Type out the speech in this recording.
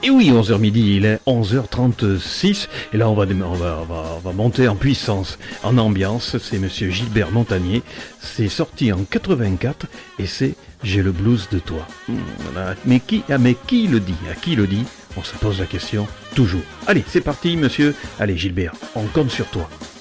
Et oui, 11h midi, il est 11h36, et là on va monter en puissance, en ambiance. C'est monsieur Gilbert Montagnier, c'est sorti en 84, et c'est J'ai le blues de toi. Voilà. Mais qui le dit? À qui le dit? On se pose la question toujours. Allez, c'est parti monsieur. Allez Gilbert, on compte sur toi.